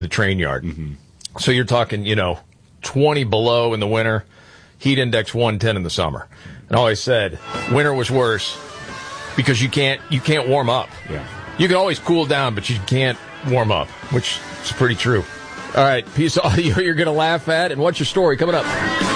the train yard. Mm-hmm. So you're talking, 20 below in the winter, heat index 110 in the summer. And I always said winter was worse because you can't warm up. Yeah. You can always cool down, but you can't warm up, which is pretty true. All right, piece of audio you're going to laugh at, and what's your story coming up?